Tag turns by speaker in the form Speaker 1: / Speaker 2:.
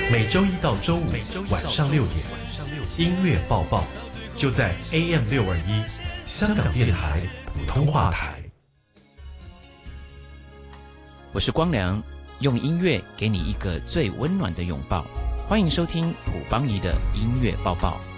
Speaker 1: 每周一到周五晚上6点，音乐报报就在 AM621香港电台普通话台。
Speaker 2: 我是光良，用音乐给你一个最温暖的拥抱。欢迎收听普邦仪的音乐报报。